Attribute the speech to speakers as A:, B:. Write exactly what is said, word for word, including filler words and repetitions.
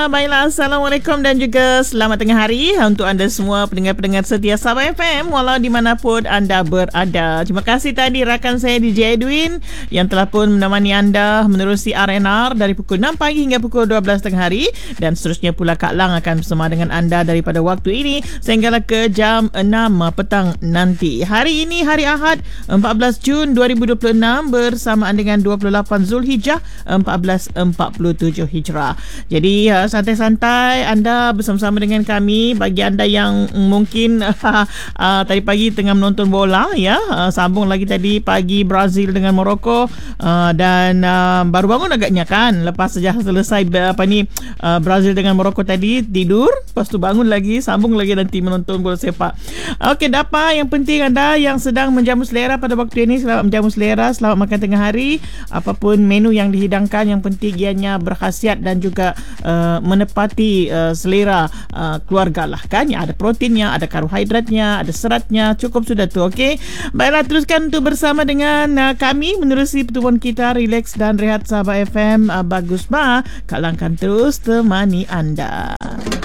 A: Baiklah, Assalamualaikum dan juga selamat tengah hari untuk anda semua pendengar-pendengar setia Sabah F M walau dimanapun anda berada. Terima kasih tadi rakan saya D J Edwin yang telah pun menemani anda menerusi R N R dari pukul enam pagi hingga pukul dua belas tengah hari, dan seterusnya pula Kak Lang akan bersama dengan anda daripada waktu ini sehinggalah ke jam enam petang nanti. Hari ini hari Ahad empat belas Jun dua ribu dua puluh enam bersamaan dengan dua puluh lapan Zulhijjah empat belas empat puluh tujuh Hijrah. Jadi uh, santai-santai anda bersama-sama dengan kami. Bagi anda yang mungkin uh, uh, tadi pagi tengah menonton bola, ya, uh, sambung lagi tadi pagi Brazil dengan Morocco, uh, dan uh, baru bangun agaknya kan lepas saja selesai uh, apa ni uh, Brazil dengan Morocco tadi, tidur, lepas tu bangun lagi, sambung lagi nanti menonton bola sepak. Okey, dapa yang penting anda yang sedang menjamu selera pada waktu ini, selamat menjamu selera, selamat makan tengah hari. Apapun menu yang dihidangkan, yang penting ianya berkhasiat dan juga uh, menepati uh, selera uh, keluarga lah kan. Ya, ada proteinnya, ada karbohidratnya, ada seratnya, cukup sudah tu. Okey, baiklah, teruskan untuk bersama dengan uh, kami menerusi pertemuan kita Relax dan Rehat Sabah F M. uh, Bagus bah, Kak Lang akan terus temani anda.